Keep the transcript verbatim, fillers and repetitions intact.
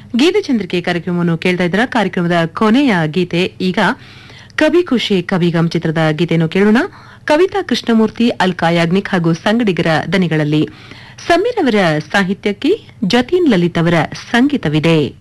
ಗೀತೆ ಚಂದ್ರಿಕೆ ಕಾರ್ಯಕ್ರಮವನ್ನು ಕೇಳ್ತಾ ಇದ್ರ ಕಾರ್ಯಕ್ರಮದ ಕೊನೆಯ ಗೀತೆ ಈಗ ಕವಿ ಖುಷಿ ಕವಿಗಮ್ ಚಿತ್ರದ ಗೀತೆಯನ್ನು ಕೇಳೋಣ. ಕವಿತಾ ಕೃಷ್ಣಮೂರ್ತಿ, ಅಲ್ಕಾ ಯಾಗ್ನಿಕ್ ಹಾಗೂ ಸಂಗಡಿಗರ ದನಿಗಳಲ್ಲಿ. ಸಮೀರ್ ಅವರ ಸಾಹಿತ್ಯಕ್ಕೆ ಜತೀನ್ ಲಲಿತ್ ಅವರ ಸಂಗೀತವಿದೆ.